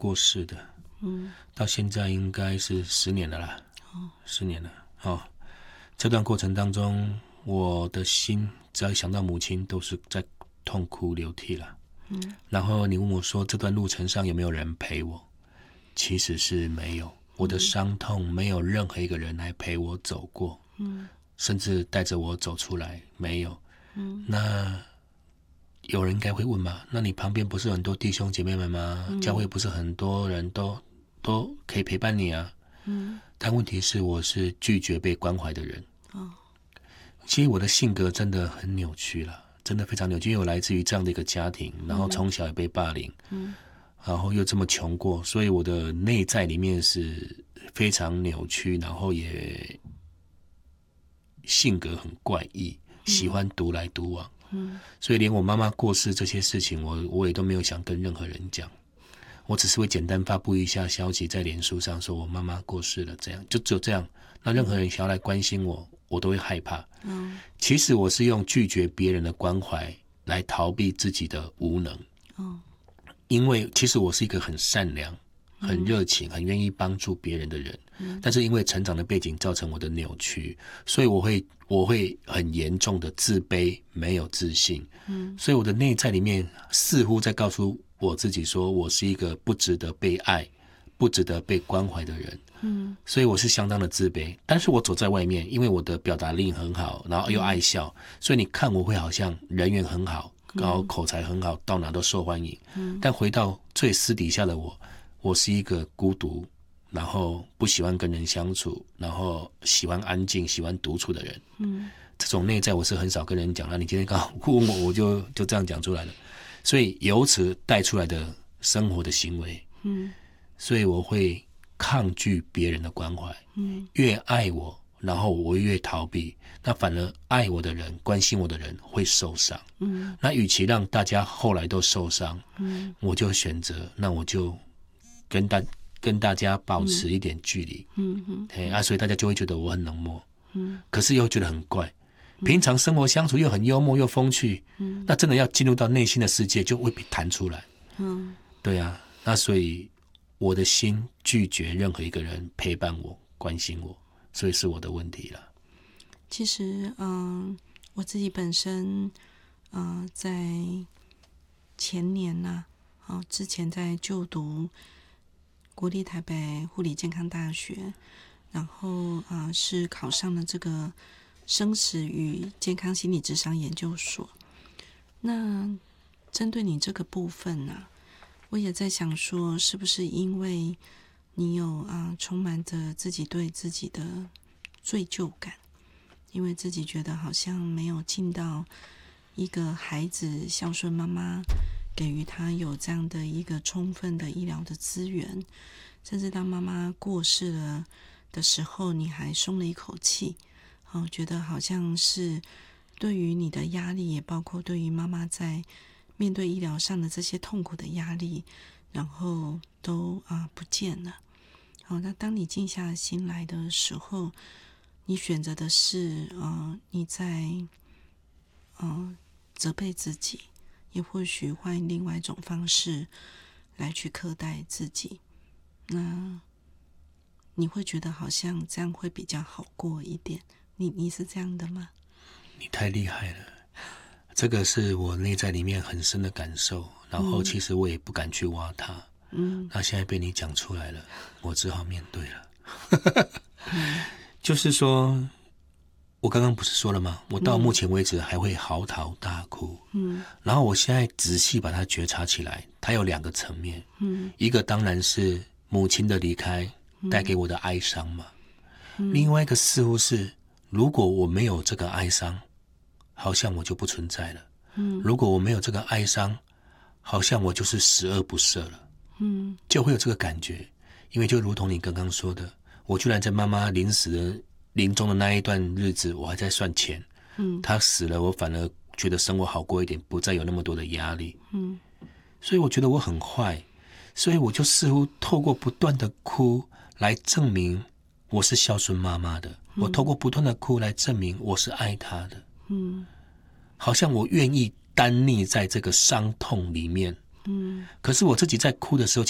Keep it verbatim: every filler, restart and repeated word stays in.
过世的， 嗯， 到现在应该是十年了啦， 哦， 十年了。哦，这段过程当中，我的心只要一想到母亲，都是在痛哭流涕了。 嗯， 然后你问我说，这段路程上有没有人陪我？其实是没有，我的伤痛没有任何一个人来陪我走过， 嗯， 甚至带着我走出来，没有。 嗯， 那有人应该会问嘛？那你旁边不是有很多弟兄姐妹们吗？ 嗯、 教会不是很多人都都可以陪伴你啊？ 嗯， 但问题是，我是拒绝被关怀的人。 哦， 其实我的性格真的很扭曲了，真的非常扭曲，因为我来自于这样的一个家庭，然后从小也被霸凌， 嗯， 然后又这么穷过，所以我的内在里面是非常扭曲，然后也性格很怪异，喜欢独来独往。 嗯， 所以连我妈妈过世这些事情，我我也都没有想跟任何人讲，我只是会简单发布一下消息在脸书上，说我妈妈过世了，这样就只有这样。那任何人想要来关心我，我都会害怕。 嗯， 其实我是用拒绝别人的关怀来逃避自己的无能。 哦， 因为其实我是一个很善良、很热情、很愿意帮助别人的人， 嗯， 但是因为成长的背景造成我的扭曲，所以我会我会很严重的自卑，没有自信， 嗯， 所以我的内在里面似乎在告诉我自己说，我是一个不值得被爱、不值得被关怀的人， 嗯， 所以我是相当的自卑。但是我走在外面，因为我的表达力很好，然后又爱笑，所以你看我会好像人缘很好，然后口才很好，到哪都受欢迎。 嗯， 但回到最私底下的我，我是一个孤独，然后不喜欢跟人相处，然后喜欢安静、喜欢独处的人。 嗯， 这种内在我是很少跟人讲。那你今天刚好问我，我就就这样讲出来了。所以由此带出来的生活的行为， 嗯， 所以我会抗拒别人的关怀。 嗯， 越爱我，然后我越逃避，那反而爱我的人、关心我的人会受伤。 嗯， 那与其让大家后来都受伤， 嗯， 我就选择，那我就跟大跟大家保持一点距离。 嗯，嗯， 嘿啊，所以大家就会觉得我很冷漠， 嗯， 可是又觉得很怪。平常生活相处又很幽默又风趣， 嗯， 那真的要进入到内心的世界就会被弹出来。 嗯， 对啊，那所以我的心拒绝任何一个人陪伴我、关心我，所以是我的问题了。 其实，嗯，我自己本身，呃，在前年呐、啊，哦，之前在就读国立台北护理健康大学，然后啊、呃，是考上了这个生死与健康心理咨商研究所。那针对你这个部分呢、啊，我也在想说，是不是因为你有啊、呃，充满着自己对自己的罪疚感，因为自己觉得好像没有尽到一个孩子孝顺妈妈给予他有这样的一个充分的医疗的资源，甚至当妈妈过世了的时候，你还松了一口气，哦，觉得好像是对于你的压力，也包括对于妈妈在面对医疗上的这些痛苦的压力，然后都啊、呃、不见了。好、哦，那当你静下心来的时候，你选择的是呃你在呃责备自己，也或许换另外一种方式来去苛待自己。那你会觉得好像这样会比较好过一点。你你是这样的吗？ 你太厉害了，这个是我内在里面很深的感受，然后其实我也不敢去挖它。嗯，那现在被你讲出来了，我只好面对了。嗯、就是说，我刚刚不是说了吗？我到目前为止还会嚎啕大哭。嗯，然后我现在仔细把它觉察起来，它有两个层面。嗯，一个当然是母亲的离开带给我的哀伤嘛。嗯、另外一个似乎是，如果我没有这个哀伤，好像我就不存在了。嗯，如果我没有这个哀伤，好像我就是十恶不赦了。嗯，就会有这个感觉，因为就如同你刚刚说的，我居然在妈妈临死的临终的那一段日子，我还在算钱。嗯，她死了，我反而觉得生活好过一点，不再有那么多的压力。嗯，所以我觉得我很坏，所以我就似乎透过不断的哭来证明我是孝顺妈妈的。嗯、我透过不断的哭来证明我是爱她的。嗯，好像我愿意单溺在这个伤痛里面。嗯，可是我自己在哭的时候，其